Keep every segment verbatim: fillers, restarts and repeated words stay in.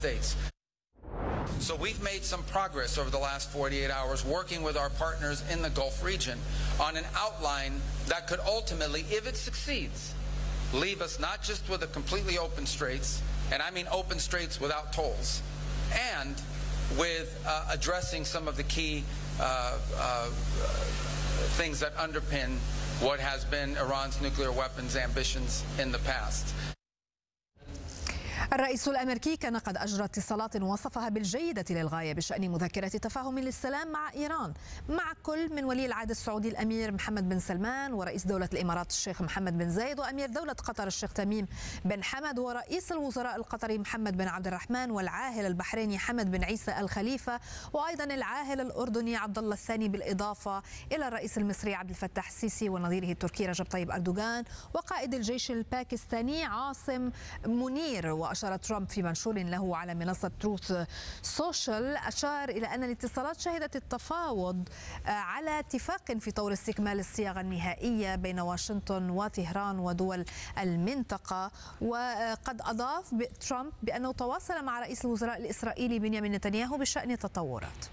States. So we've made some progress over the last forty-eight hours working with our partners in the Gulf region on an outline that could ultimately, if it succeeds, leave us not just with a completely open straits, and I mean open straits without tolls, and with uh, addressing some of the key uh, uh, things that underpin what has been Iran's nuclear weapons ambitions in the past. الرئيس الأمريكي كان قد أجرى اتصالات وصفها بالجيدة للغاية بشأن مذكرة تفاهم للسلام مع إيران مع كل من ولي العهد السعودي الأمير محمد بن سلمان ورئيس دولة الإمارات الشيخ محمد بن زايد وأمير دولة قطر الشيخ تميم بن حمد ورئيس الوزراء القطري محمد بن عبد الرحمن والعاهل البحريني حمد بن عيسى الخليفة وأيضا العاهل الأردني عبد الله الثاني بالإضافة إلى الرئيس المصري عبد الفتاح السيسي ونظيره التركي رجب طيب أردوغان وقائد الجيش الباكستاني عاصم منير. وأشار ترامب في منشور له على منصة تروث سوشيال أشار إلى أن الاتصالات شهدت التفاوض على اتفاق في طور استكمال الصياغة النهائية بين واشنطن وطهران ودول المنطقة. وقد أضاف ترامب بأنه تواصل مع رئيس الوزراء الإسرائيلي بنيامين نتنياهو بشأن التطورات.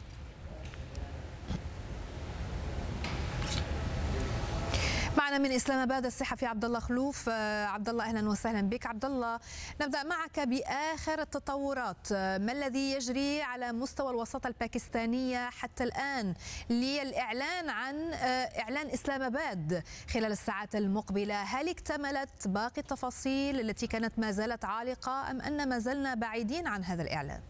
معنا من اسلام اباد الصحفي عبد الله خلوف. عبد الله اهلا وسهلا بك. عبد الله، نبدا معك باخر التطورات، ما الذي يجري على مستوى الوساطه الباكستانيه حتى الان للاعلان عن اعلان اسلام اباد خلال الساعات المقبله؟ هل اكتملت باقي التفاصيل التي كانت ما زالت عالقه ام ان ما زلنا بعيدين عن هذا الاعلان؟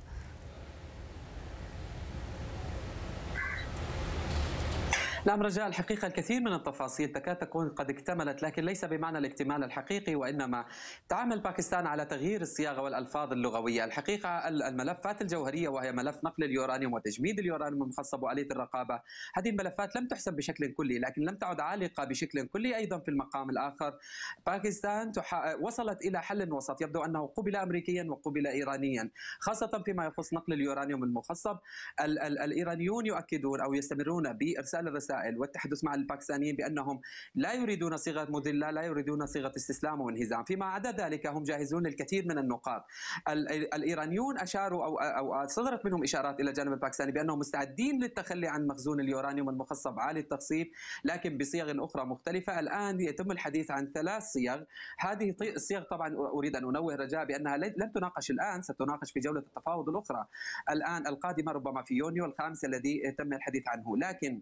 نعم رجاء، الحقيقة الكثير من التفاصيل تكاد تكون قد اكتملت، لكن ليس بمعنى الاكتمال الحقيقي، وإنما تعامل باكستان على تغيير الصياغة والألفاظ اللغوية. الحقيقة الملفات الجوهرية وهي ملف نقل اليورانيوم وتجميد اليورانيوم المخصب وآلية الرقابة، هذه الملفات لم تحسب بشكل كلي، لكن لم تعد عالقة بشكل كلي. أيضا في المقام الآخر باكستان وصلت إلى حل وسط يبدو أنه قبل أمريكيا وقبل إيرانيا، خاصة فيما يخص نقل اليورانيوم المخصب. ال ال الإيرانيون يؤكدون أو يستمرون بإرسال الرسائل والتحدث مع الباكستانيين بأنهم لا يريدون صيغة مذلة، لا يريدون صيغة استسلام وانهزام. فيما عدا ذلك هم جاهزون للكثير من النقاط. الإيرانيون أشاروا أو أو صدرت منهم إشارات إلى الجانب الباكستاني بأنهم مستعدين للتخلي عن مخزون اليورانيوم المخصب عالي التخصيب، لكن بصيغ أخرى مختلفة. الآن يتم الحديث عن ثلاث صيغ. هذه الصيغ طبعا أريد أن أنوه رجاء بأنها لم تناقش الآن، ستناقش في جولة التفاوض الأخرى الآن القادمة ربما في يونيو الخامس الذي تم الحديث عنه. لكن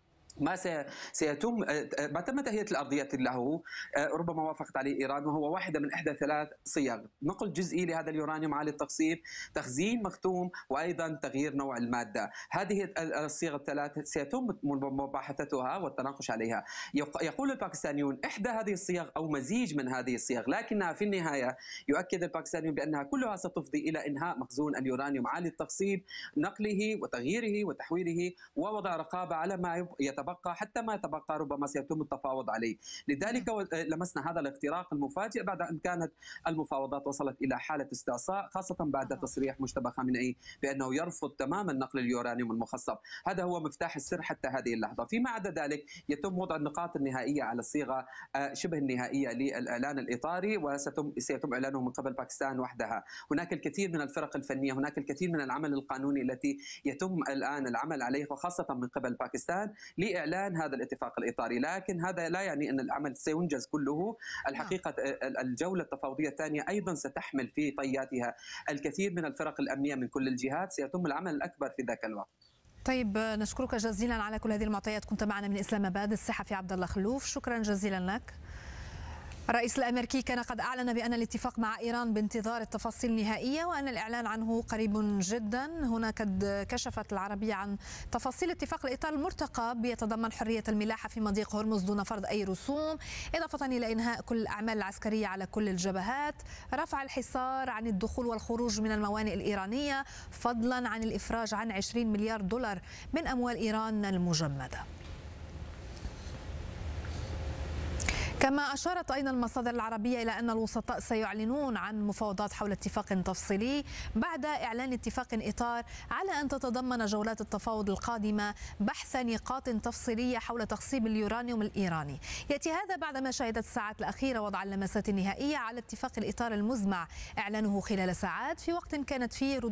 ما سيتم ما تم تهيئة الأرضية له ربما وافقت عليه إيران، وهو واحدة من إحدى ثلاث صيغ: نقل جزئي لهذا اليورانيوم عالي التخصيب، تخزين مختوم، وأيضا تغيير نوع المادة. هذه الصيغ الثلاث سيتم مباحثتها والتناقش عليها. يقول الباكستانيون إحدى هذه الصيغ أو مزيج من هذه الصيغ، لكنها في النهاية يؤكد الباكستانيون بأنها كلها ستفضي إلى إنهاء مخزون اليورانيوم عالي التخصيب، نقله وتغييره وتحويله ووضع رقابة على ما يتبقى، حتى ما يتبقى ربما سيتم التفاوض عليه. لذلك لمسنا هذا الاختراق المفاجئ بعد أن كانت المفاوضات وصلت إلى حالة استعصاء، خاصة بعد تصريح مجتبى خامنئي بأنه يرفض تماما نقل اليورانيوم المخصب. هذا هو مفتاح السر حتى هذه اللحظة. فيما عدا ذلك يتم وضع النقاط النهائية على الصيغة شبه النهائية للإعلان الإطاري، وسيتم إعلانه من قبل باكستان وحدها. هناك الكثير من الفرق الفنية، هناك الكثير من العمل القانوني التي يتم الآن العمل عليه، وخاصة من قبل باكستان لإعلان هذا الاتفاق الإطاري. لكن هذا لا يعني أن العمل سينجز كله. الحقيقة الجولة التفاوضية الثانية أيضا ستحمل في طياتها الكثير من الفرق الأمنية من كل الجهات، سيتم العمل الأكبر في ذاك الوقت. طيب، نشكرك جزيلا على كل هذه المعطيات. كنت معنا من إسلام أباد الصحفي عبد الله خلوف، شكرا جزيلا لك. الرئيس الأمريكي كان قد أعلن بأن الاتفاق مع إيران بانتظار التفاصيل النهائية وأن الإعلان عنه قريب جدا. هنا قد كشفت العربية عن تفاصيل اتفاق الإطار المرتقب يتضمن حرية الملاحة في مضيق هرمز دون فرض أي رسوم، إضافة إلى إنهاء كل الأعمال العسكرية على كل الجبهات، رفع الحصار عن الدخول والخروج من الموانئ الإيرانية، فضلا عن الإفراج عن عشرين مليار دولار من أموال إيران المجمدة. كما أشارت أيضا المصادر العربية إلى أن الوسطاء سيعلنون عن مفاوضات حول اتفاق تفصيلي بعد إعلان اتفاق إطار على أن تتضمن جولات التفاوض القادمة بحث نقاط تفصيلية حول تخصيب اليورانيوم الإيراني. يأتي هذا بعدما شهدت الساعات الأخيرة وضع اللمسات النهائية على اتفاق الإطار المزمع إعلانه خلال ساعات، في وقت كانت فيه